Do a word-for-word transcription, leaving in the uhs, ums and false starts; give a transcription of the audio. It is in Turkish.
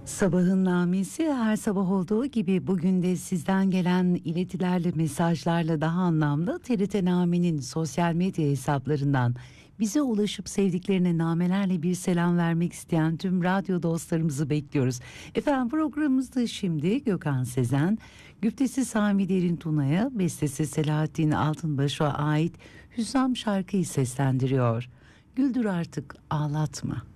Sabahın namesi her sabah olduğu gibi bugün de sizden gelen iletilerle, mesajlarla daha anlamlı T R T Name'nin sosyal medya hesaplarından bize ulaşıp sevdiklerine namelerle bir selam vermek isteyen tüm radyo dostlarımızı bekliyoruz. Efendim programımızda şimdi Gökhan Sezen, güftesi Sami Derin Tuna'ya, bestesi Selahattin Altınbaş'a ait Hüsam şarkıyı seslendiriyor. Güldür artık ağlatma.